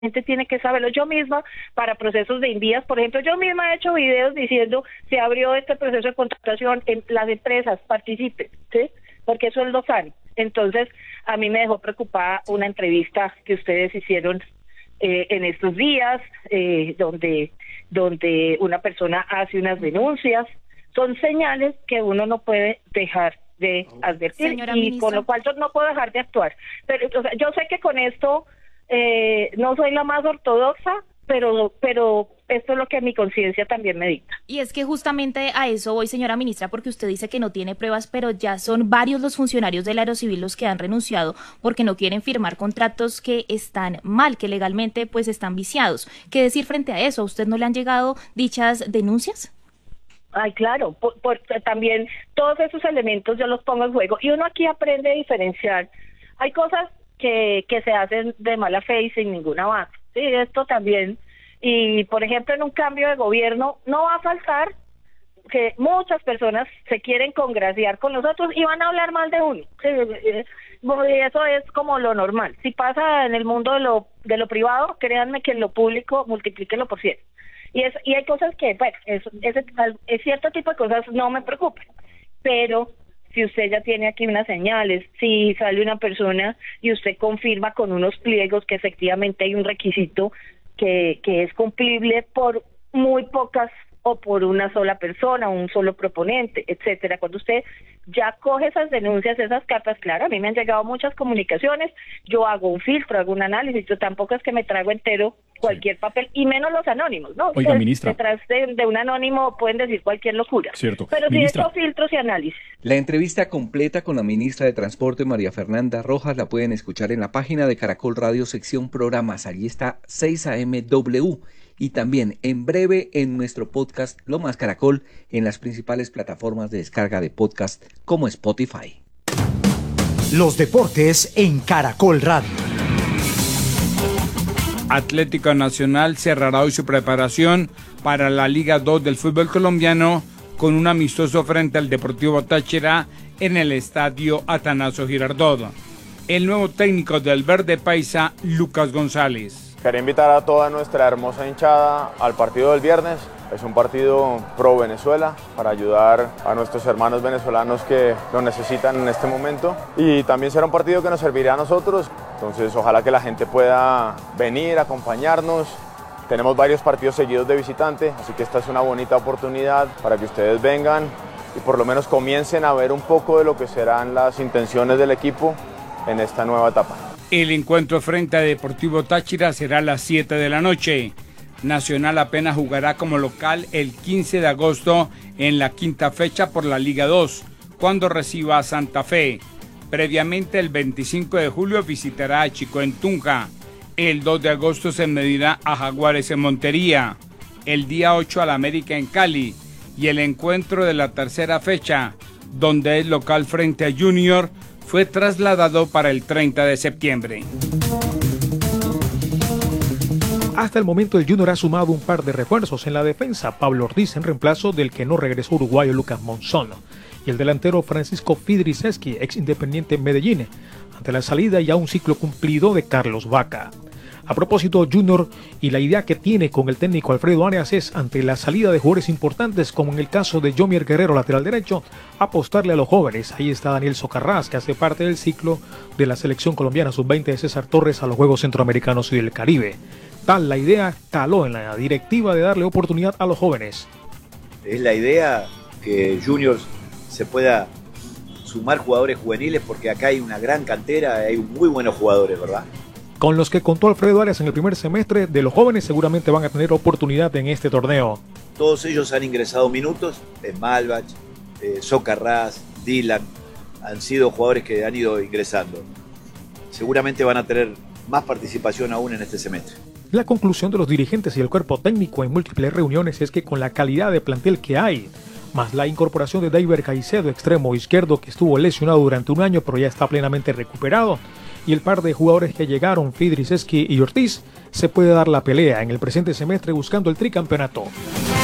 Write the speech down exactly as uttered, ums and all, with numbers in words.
gente tiene que saberlo. Yo misma, para procesos de envías, por ejemplo, yo misma he hecho videos diciendo se abrió este proceso de contratación, en las empresas participen, ¿sí? Porque eso es lo sano. Entonces, a mí me dejó preocupada una entrevista que ustedes hicieron eh, en estos días, eh, donde, donde una persona hace unas denuncias. Son señales que uno no puede dejar de advertir. Señora y ministra, por lo cual yo no puedo dejar de actuar. Pero o sea, yo sé que con esto eh, no soy la más ortodoxa, pero pero esto es lo que mi conciencia también me dicta. y es que justamente a eso voy, señora ministra, porque usted dice que no tiene pruebas, pero ya son varios los funcionarios del Aerocivil los que han renunciado porque no quieren firmar contratos que están mal, que legalmente pues están viciados. ¿Qué decir frente a eso? ¿A usted no le han llegado dichas denuncias? Ay, claro, por, por, también todos esos elementos yo los pongo en juego y uno aquí aprende a diferenciar. Hay cosas que, que se hacen de mala fe y sin ningún avance, sí, esto también. Y por ejemplo, en un cambio de gobierno no va a faltar que muchas personas se quieren congraciar con nosotros y van a hablar mal de uno. Sí, eh, eso es como lo normal. Si pasa en el mundo de lo de lo privado, créanme que en lo público multiplíquenlo por cien. Y es y hay cosas que, bueno, es, es, es cierto tipo de cosas no me preocupan, pero si usted ya tiene aquí unas señales, si sale una persona y usted confirma con unos pliegos que efectivamente hay un requisito que, que es cumplible por muy pocas o por una sola persona, un solo proponente, etcétera. Cuando usted ya coge esas denuncias, esas cartas, claro, a mí me han llegado muchas comunicaciones, yo hago un filtro, hago un análisis, yo tampoco es que me traigo entero cualquier sí. papel, y menos los anónimos, ¿no? Oiga, ministra. Detrás de, de un anónimo pueden decir cualquier locura. Cierto. Pero sí he Ministra. hecho filtros y análisis. La entrevista completa con la ministra de Transporte, María Fernanda Rojas, la pueden escuchar en la página de Caracol Radio, sección programas. Allí está seis A M W. Y también en breve en nuestro podcast Lo Más Caracol en las principales plataformas de descarga de podcast como Spotify. Los deportes en Caracol Radio. Atlético Nacional cerrará hoy su preparación para la Liga dos del fútbol colombiano con un amistoso frente al Deportivo Táchira en el estadio Atanasio Girardot. El nuevo técnico del Verde Paisa, Lucas González. Quería invitar a toda nuestra hermosa hinchada al partido del viernes. Es un partido pro Venezuela para ayudar a nuestros hermanos venezolanos que lo necesitan en este momento. Y también será un partido que nos servirá a nosotros. Entonces ojalá que la gente pueda venir, acompañarnos. Tenemos varios partidos seguidos de visitante, así que esta es una bonita oportunidad para que ustedes vengan y por lo menos comiencen a ver un poco de lo que serán las intenciones del equipo en esta nueva etapa. El encuentro frente a Deportivo Táchira será a las siete de la noche. Nacional apenas jugará como local el quince de agosto en la quinta fecha por la Liga dos, cuando reciba a Santa Fe. Previamente, el veinticinco de julio visitará a Chico en Tunja. El dos de agosto se medirá a Jaguares en Montería. El día ocho al América en Cali. Y el encuentro de la tercera fecha, donde es local frente a Junior, fue trasladado para el treinta de septiembre. Hasta el momento el Junior ha sumado un par de refuerzos en la defensa. Pablo Ortiz en reemplazo del que no regresó uruguayo Lucas Monzón y el delantero Francisco Fidriseski, ex Independiente Medellín, ante la salida ya un ciclo cumplido de Carlos Vaca. A propósito, Junior y la idea que tiene con el técnico Alfredo Arias es, ante la salida de jugadores importantes, como en el caso de Yomier Guerrero, lateral derecho, apostarle a los jóvenes. Ahí está Daniel Socarrás, que hace parte del ciclo de la selección colombiana sub veinte de César Torres a los Juegos Centroamericanos y del Caribe. Tal la idea caló en la directiva de darle oportunidad a los jóvenes. Es la idea que Juniors se pueda sumar jugadores juveniles, porque acá hay una gran cantera, hay muy buenos jugadores, ¿verdad? Con los que contó Alfredo Arias en el primer semestre, de los jóvenes seguramente van a tener oportunidad en este torneo. Todos ellos han ingresado minutos, en Malbach, eh, Socarrás, Dylan, han sido jugadores que han ido ingresando. Seguramente van a tener más participación aún en este semestre. La conclusión de los dirigentes y el cuerpo técnico en múltiples reuniones es que con la calidad de plantel que hay, más la incorporación de Deiber Caicedo, extremo izquierdo, que estuvo lesionado durante un año pero ya está plenamente recuperado, y el par de jugadores que llegaron, Fidriseski y Ortiz, se puede dar la pelea en el presente semestre buscando el tricampeonato.